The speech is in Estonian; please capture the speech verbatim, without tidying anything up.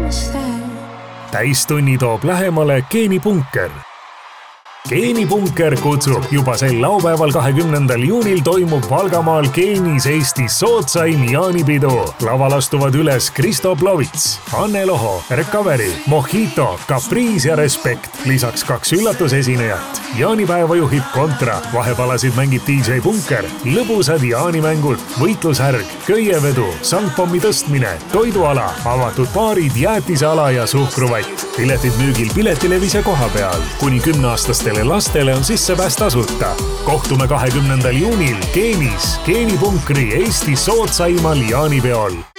täistunni toob lähemale Geenipunker. Geenipunker kutsub juba sel laupäeval kahekümnendal juunil toimub Valgamaal Geenis Eestis sootsaim jaanipidu. Laval astuvad üles Kristo Plovits, Anne Loho, Recovery, Mojito, Caprice ja Respekt. Lisaks kaks üllatusesinejat. Jaanipäeva juhib Kontra, vahepalasid mängib D J Punker, lõbusad jaanimängud, võitlushärg, köievedu, sangpommi tõstmine, toiduala, avatud baarid, jäätiseala ja suhkruvett. Piletid müügil Piletilevis ja koha peal. Kuni kümneaastastele lastele on sissepääs tasuta. Kohtume kahekümnendal juunil Geenis, Geenipunkri Eesti sootsaimal jaanipeol.